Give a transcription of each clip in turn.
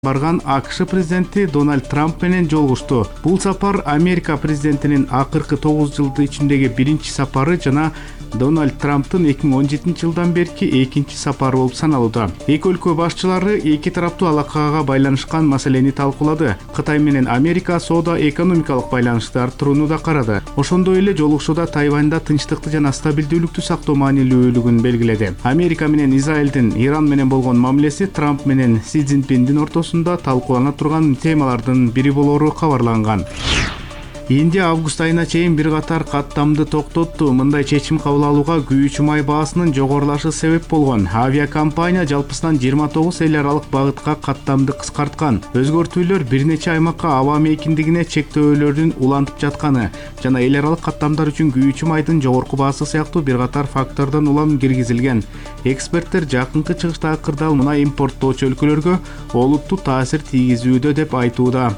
барган АКШ президенти Дональд Трамп менен жолугушту. Бул сапар Америка президентинин акыркы 9 жылдын ичиндеги биринчи сапары жана Дональд Трамптын 2017 жылдан берки экинчи сапары болуп саналууда. Эки өлкө башчылары эки тараптуу алакага байланышкан маселени талкуулады. Кытай менен Америка соода-экономикалык байланышты арттырууну да карады. Ошондой эле жолугушууда Тайванда тынчтыкты жана стабилдүүлүктү сактоо маанилүүлүгүн белгиледи. Америка менен Израилдин Иран менен болгон мамилеси Трамп менен Си Цзиньпиндин ортосунда талкуулана турган темалардын бири болору кабарланган. Индия август айына чейин бир катар каттамды токтотту. Мындай чечим кабыл алууга күйүүчү май баасынын жогорулашы себеп болгон. Авиакомпания жалпысынан 29 эл аралык багытка каттамды кыскарткан. Өзгөртүүлөр бир нече аймакка аба мейкиндигине чектөөлөрдүн улантып жатканы жана эл аралык каттамдар үчүн күйүүчү майдын жогорку баасы сыяктуу бир катар фактордон улам киргизилген. Эксперттер жакынкы чыгыштагы кырдаал мунай импорттоочу өлкөлөргө олуттуу таасир тийгизүүдө деп айтууда.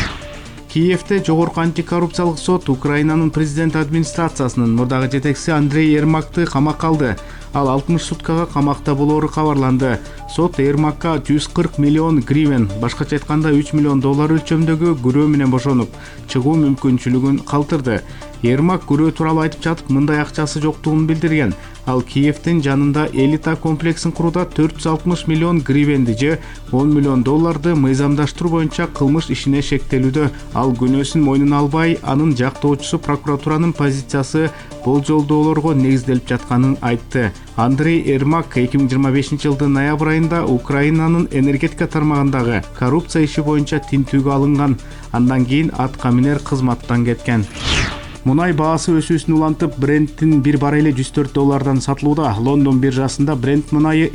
Киевде жогорку антикоррупциялык сот Украинанын президент администрациясынын мурдагы жетекчиси Андрей Ермакты камакка алды. Ал 60 суткага камакта болоору кабарланды. Сот Ермакка 140 миллион гривен, башкача айтканда $3 миллион өлчөмдөгү күрөө менен бошонуп, чыгуу мүмкүнчүлүгүн калтырды. Ермак күрөө тууралуу айтып жатып, мындай акчасы жоктугун билдирген. Ал Киевдин жанында элита комплексин курууда 460 миллион гривенди же $10 миллион мыйзамдаштыруу боюнча кылмыш ишине шектелүүдө. Ал күнөөсүн мойнуна албай, анын жактоочусу прокуратуранын позициясы болжолдоолорго негизделип жатканын айтты. Андрей Ермак 2025 жылдын ноябрь айында Украинанын энергетика тармагындагы коррупция иши боюнча тинтүүгө алынган. Андан кийин атка минер кызматтан кеткен. Мунай баасы өсүүсүн улантып, Бренттин бир баррели $104 сатылууда. Лондон биржасында Брент мунайы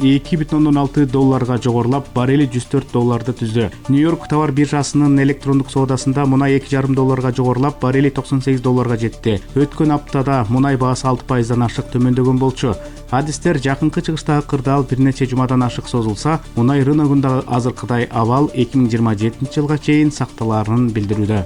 $2,6 жогорулап, баррели $104 түздү. Нью-Йорк товар биржасынын электрондук соодасында мунай $2,5 жогорулап, баррели $98 жетти. Өткөн аптада мунай баасы 6% ашык төмөндөгөн болчу. Адистер жакынкы чыгыштагы кырдаал бир нече жумадан ашык созулса, мунай рыногундагы азыркыдай абал 2027 жылга чейин сакталарын билдирүүдө.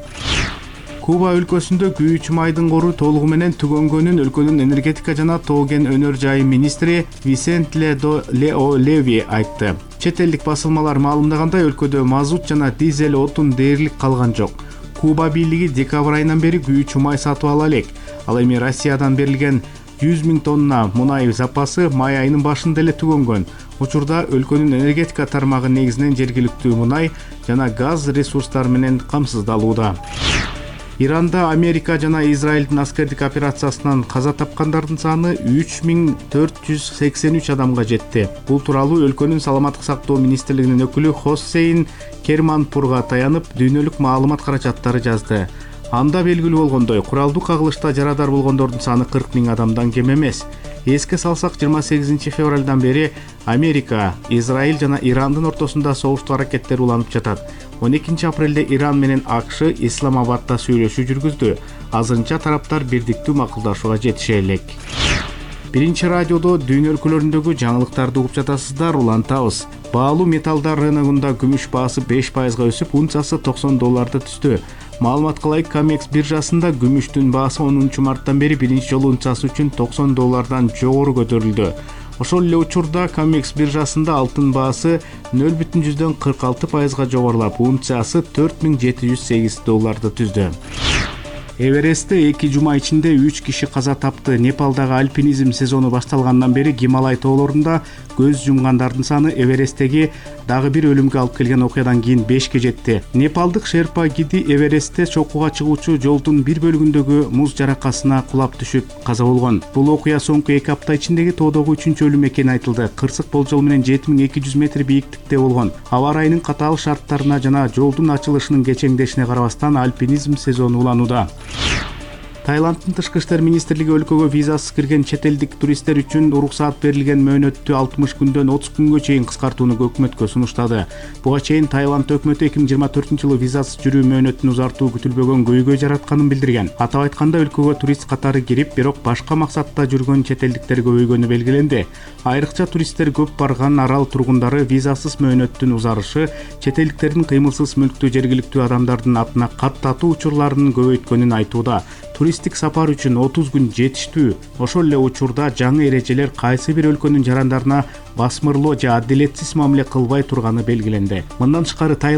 Куба өлкөсүндө күйүүчү майдын кору толугу менен түгөнгөнүн өлкөнүн энергетика жана тоо кен өнөр жайы министри Висенте Лео Леви айтты. Чет элдик басылмалар маалымдагандай, өлкөдө мазут жана дизель отун дээрлик калган жок. Куба бийлиги декабрь айынан бери күйүүчү май сатып ала элек. Ал эми Россиядан берилген 100 000 тонна мунай запасы май айынын башында эле түгөнгөн. Учурда өлкөнүн энергетика тармагы негизинен жергиликтүү мунай жана газ ресурстары менен камсыздалууда. Иранда Америка жана Израилдин аскердик операциясынан каза тапкандардын саны 3483 адамга жетти. Бул тууралуу өлкөнүн саламаттык сактоо министрлигинин өкүлү Хоссейн Керманпурга таянып, дүйнөлүк маалымат каражаттары жазды. Анда белгилүү болгондой, куралдуу кагылышта жарадар болгондордун саны 40 000 адамдан кем эмес. Эске салсак, 28 февралдан бери Америка, Израиль жана Ирандын ортосунда согуштуу аракеттер уланып жатат. 12 апрелде Иран менен АКШ Исламабадда сүйлөшүү жүргүздү. Азырынча тараптар бирдиктүү макулдашууга жетише элек. Биринчи радиодо дүйнө өлкөлөрүндөгү жаңылыктарды угуп жатасыздар, улантабыз. Баалуу металлдар рыногунда күмүш баасы 5% өсүп, унциясы $90 түздү. Маалыматка ылайык, Камекс биржасында күмүштүн баасы 10 марттан бери биринчи жолу унциясы үчүн $90 жогору көтөрүлдү. Ошол эле учурда Камекс биржасында алтын баасы 0,46% жогорулап, унциясы $4708 түздү. Эверестте 2 жума ичинде 3 киши каза тапты. Непалдагы альпинизм сезону башталгандан бери Гималай тоолорунда көз жумгандардын саны Эвересттеги дагы бир өлүмгө алып келген окуядан кийин 5 жетти. Непалдык Шерпа Гиди Эверестте чокууга чыгуучу жолдун бир бөлүгүндөгү муз жаракасына кулап түшүп каза болгон. Бул окуя соңку 2 апта ичиндеги тоодогу 3-чү өлүм экени айтылды. Кырсык болжол менен 7200 метр бийиктикте болгон. Аба ырайынын катаал шарттарына жана жолдун ачылышынын кечеңдешине карабастан альпинизм сезону уланууда. Таиланддын тышкы иштер министрлиги өлкөгө визасыз кирген чет элдик туристтер үчүн уруксаат берилген мөөнөттү 60 күндөн 30 күнгө чейин кыскартууну өкмөткө сунуштады. Буга чейин Таиланд өкмөтү 2024 жылы визасыз жүрүү мөөнөтүн узартуу күтүлбөгөн көйгөй жаратканын билдирген. Атап айтканда, өлкөгө турист катары кирип, бирок башка максатта жүргөн чет элдиктер көбөйгөнү белгиленди. Айрыкча туристтер көп барган арал тургундары визасыз мөөнөттүн узарышы чет элдиктердин кыймылсыз мүлктүү жергиликтүү адамдардын атына каттатуу учурларынын көбөйткөнүн айтууда. Турист туристтик сапар үчүн 30 күн жетиштүү. Ошол эле учурда жаңы эрежелер кайсы бир өлкөнүн жарандарына басмырлоо же адилетсиз мамиле кылбай турганы белгиленди. Мындан тышкары